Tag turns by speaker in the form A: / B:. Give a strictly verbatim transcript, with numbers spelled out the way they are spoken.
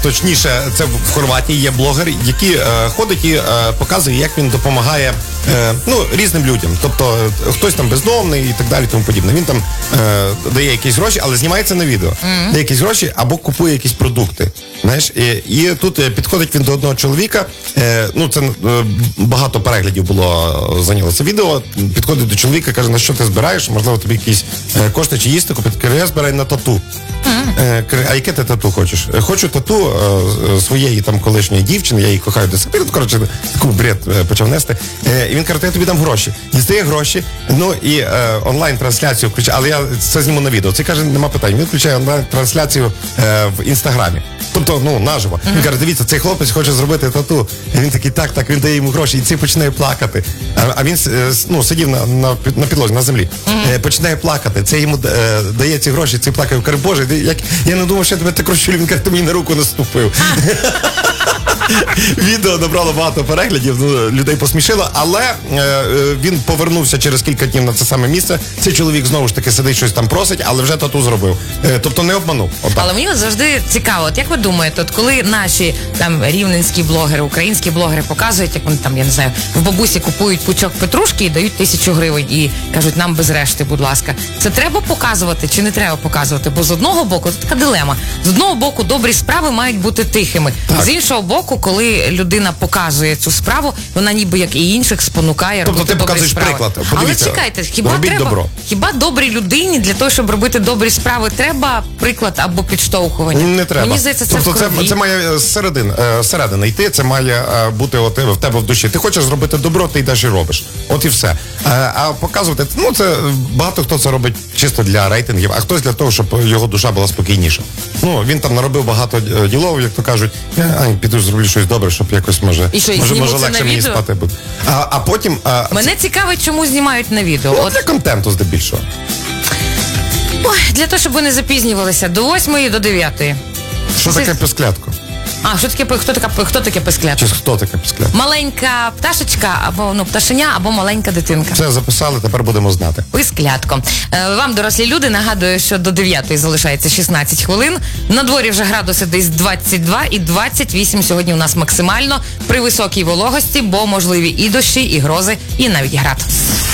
A: Точніше, це в Хорватії є блогер, який е, ходить і е, показує, як він допомагає е, ну, різним людям. Тобто е, хтось там бездомний і так далі, тому подібне. Він там е, дає якісь гроші, але знімається на відео. Mm-hmm. Дає якісь гроші або купує якісь продукти. Знаєш, і, і тут е, підходить він до одного чоловіка. Е, ну, це е, багато переглядів було, зайняло це відео. Підходить до чоловіка, каже, на що ти збираєш? Можливо, тобі якісь е, кошти чи їсти купити. Каже, я збираю на тату. Е, а яке ти тату хочеш? Хочу тату е, своєї там колишньої дівчини, я її кохаю до сих пір. Коротше, таку бред е, почав нести. Е, і він каже, я тобі дам гроші. Дістає гроші, ну і е, онлайн-трансляцію включає, але я це зніму на відео. Це каже, нема питань. Він включає онлайн-трансляцію е, в інстаграмі. Тобто, ну, наживо. Mm-hmm. Він каже, дивіться, цей хлопець хоче зробити тату. І він такий, так, так, він дає йому гроші, і цей починає плакати. А, а він ну, сидів на, на, на підлозі, на землі. Mm-hmm. Е, починає плакати. Це йому е, дає ці гроші, цей плакає. Каже, Боже, як, я не думав, що я тебе так розчулю. Він каже, ти мені на руку наступив. Відео набрало багато переглядів, ну, людей посмішило, але е, він повернувся через кілька днів на це саме місце. Цей чоловік знову ж таки сидить, щось там просить, але вже тату зробив. Е, тобто не обманув. Отак.
B: Але мені завжди цікаво, от як ви думаєте, от коли наші там рівненські блогери, українські блогери показують, як вони там, я не знаю, в бабусі купують пучок петрушки і дають тисячу гривень і кажуть, нам без решти, будь ласка. Це треба показувати чи не треба показувати? Бо з одного боку, це така дилема. З одного боку, добрі справи мають бути тихими. Так. З іншого боку, коли людина показує цю справу, вона ніби як і інших спонукає
A: тобто
B: робити добрі справи.
A: Тобто ти показуєш приклад. Подивіться,
B: але чекайте, хіба
A: робіть
B: треба,
A: добро.
B: хіба добрій людині для того, щоб робити добрі справи, треба приклад або підштовхування?
A: Не треба.
B: Мені здається, це
A: тобто
B: в крові.
A: Це, це має зсередини, зсередини йти, це має бути от, в тебе в душі. Ти хочеш зробити добро, ти йдеш і робиш. От і все. А, а показувати, ну це багато хто це робить чисто для рейтингів, а хтось для того, щоб його душа була спокійніша. Ну, він там наробив багато ділов, як то кажуть, а, піду зроблю щось добре, щоб якось може,
B: і що,
A: може, може легше мені спати буде. А, а потім... А,
B: Мене
A: це...
B: цікавить, чому знімають на відео.
A: Ну,
B: от...
A: для контенту здебільшого.
B: Ой, для того, щоб ви не запізнювалися до восьмої, до дев'ятої.
A: Що
B: Це...
A: таке писклятко?
B: А, що таке, хто, така, хто таке писклятко?
A: Чи хто таке писклятко?
B: Маленька пташечка, або ну, пташеня, або маленька дитинка.
A: Це записали, тепер будемо знати.
B: Писклятко. Е, вам, дорослі люди, нагадую, що до дев'ятої залишається шістнадцять хвилин. На дворі вже градуси десь двадцять два і двадцять вісім сьогодні у нас максимально при високій вологості, бо можливі і дощі, і грози, і навіть град.